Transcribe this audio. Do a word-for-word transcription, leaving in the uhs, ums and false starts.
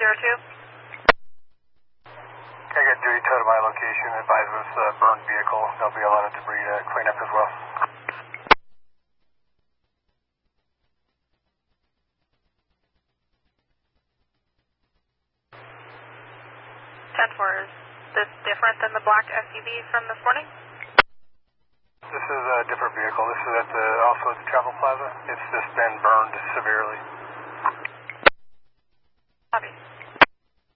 zero two. I got duty towed to my location. Advise this uh, burned vehicle. There'll be a lot of debris to clean up as well. ten four, is this different than the black S U V from this morning? This is a different vehicle. This is at the also at the Travel Plaza. It's just been burned severely.